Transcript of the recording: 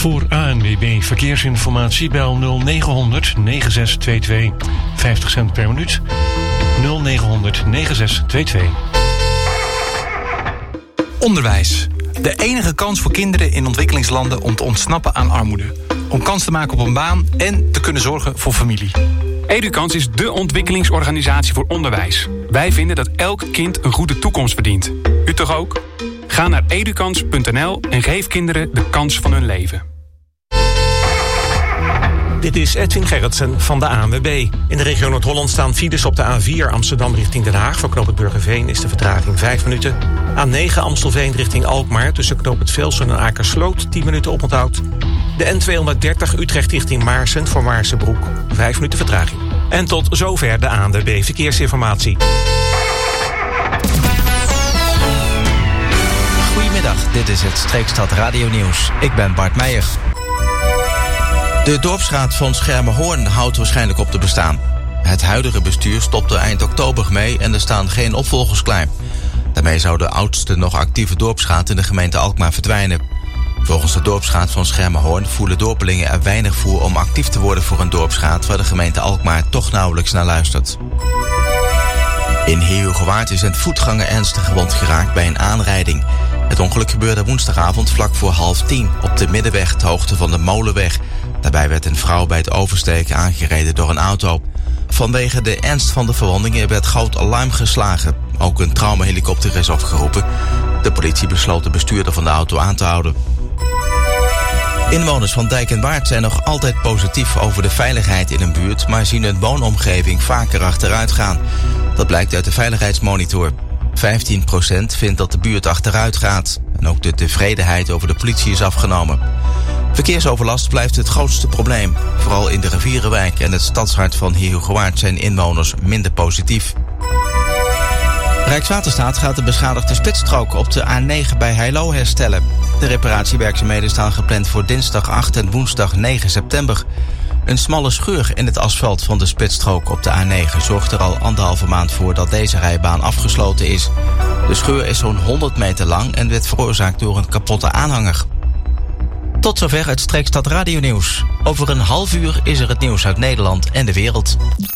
Voor ANWB Verkeersinformatie bel 0900 9622. 50 cent per minuut. 0900 9622. Onderwijs. De enige kans voor kinderen in ontwikkelingslanden om te ontsnappen aan armoede. Om kans te maken op een baan en te kunnen zorgen voor familie. Edukans is dé ontwikkelingsorganisatie voor onderwijs. Wij vinden dat elk kind een goede toekomst verdient. U toch ook? Ga naar edukans.nl en geef kinderen de kans van hun leven. Dit is Edwin Gerritsen van de ANWB. In de regio Noord-Holland staan files op de A4 Amsterdam richting Den Haag. Voor knooppunt Burgerveen is de vertraging 5 minuten. A9 Amstelveen richting Alkmaar. Tussen knooppunt Velsen en Akersloot 10 minuten oponthoud. De N230 Utrecht richting Maarsen voor Maarsenbroek. 5 minuten vertraging. En tot zover de ANWB Verkeersinformatie. Goedemiddag, dit is het Streekstad Radio Nieuws. Ik ben Bart Meijer. De dorpsraad van Schermerhorn houdt waarschijnlijk op te bestaan. Het huidige bestuur stopte eind oktober mee en er staan geen opvolgers klaar. Daarmee zou de oudste nog actieve dorpsraad in de gemeente Alkmaar verdwijnen. Volgens de dorpsraad van Schermerhorn voelen dorpelingen er weinig voor om actief te worden voor een dorpsraad waar de gemeente Alkmaar toch nauwelijks naar luistert. In Heerhugowaard is een voetganger ernstig gewond geraakt bij een aanrijding. Het ongeluk gebeurde woensdagavond vlak voor 9:30 op de middenweg ter hoogte van de Molenweg. Daarbij werd een vrouw bij het oversteken aangereden door een auto. Vanwege de ernst van de verwondingen werd groot alarm geslagen. Ook een traumahelikopter is opgeroepen. De politie besloot de bestuurder van de auto aan te houden. Inwoners van Dijk en Waard zijn nog altijd positief over de veiligheid in een buurt, maar zien hun woonomgeving vaker achteruit gaan. Dat blijkt uit de veiligheidsmonitor. 15% vindt dat de buurt achteruit gaat. En ook de tevredenheid over de politie is afgenomen. Verkeersoverlast blijft het grootste probleem. Vooral in de Rivierenwijk en het stadshart van Heerhugowaard zijn inwoners minder positief. Rijkswaterstaat gaat de beschadigde spitsstrook op de A9 bij Heilo herstellen. De reparatiewerkzaamheden staan gepland voor dinsdag 8 en woensdag 9 september. Een smalle scheur in het asfalt van de spitsstrook op de A9 zorgt er al 1,5 maand voor dat deze rijbaan afgesloten is. De scheur is zo'n 100 meter lang en werd veroorzaakt door een kapotte aanhanger. Tot zover het Streekstad Radio Nieuws. Over een half uur is er het nieuws uit Nederland en de wereld.